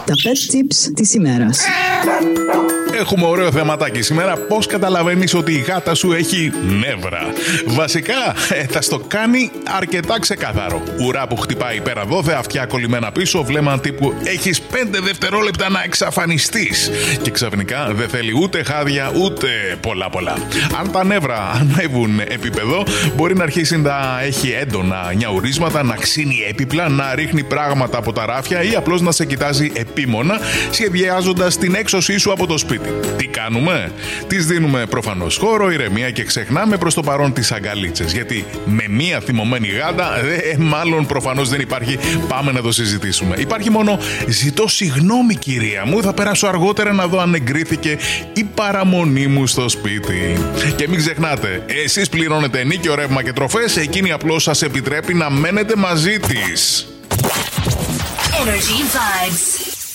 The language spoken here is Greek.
Τα pet tips της ημέρας. Έχουμε ωραίο θεματάκι σήμερα. Πώς καταλαβαίνεις ότι η γάτα σου έχει νεύρα? Βασικά, θα στο κάνει αρκετά ξεκάθαρο. Ουρά που χτυπάει πέρα δόθε, αυτιά κολλημένα πίσω, βλέμμα τύπου έχεις 5 δευτερόλεπτα να εξαφανιστείς. Και ξαφνικά δεν θέλει ούτε χάδια ούτε πολλά. Αν τα νεύρα ανέβουν επίπεδο, μπορεί να αρχίσει να έχει έντονα νιαουρίσματα, να ξύνει έπιπλα, να ρίχνει πράγματα από τα ράφια ή απλώς να σε κοιτάζει επίμονα, σχεδιάζοντας την έξωσή σου από το σπίτι. Τι κάνουμε? Τις δίνουμε προφανώς χώρο, ηρεμία και ξεχνάμε προς το παρόν τις αγκαλίτσες. Γιατί με μία θυμωμένη γάτα, μάλλον προφανώς δεν υπάρχει. Πάμε να το συζητήσουμε. Υπάρχει μόνο ζητώ συγγνώμη κυρία μου, θα περάσω αργότερα να δω αν εγκρίθηκε η παραμονή μου στο σπίτι. Και μην ξεχνάτε, εσείς πληρώνετε ενίκιο, ρεύμα και τροφές, εκείνη απλώς σας επιτρέπει να μένετε μαζί της. Energy Vibes.